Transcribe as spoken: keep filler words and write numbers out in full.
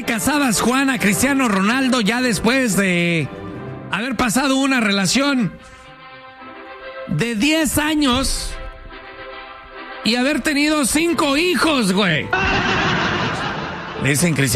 casabas, Juan, a Cristiano Ronaldo ya después de haber pasado una relación de diez años y haber tenido cinco hijos, güey? Le dicen Cristiano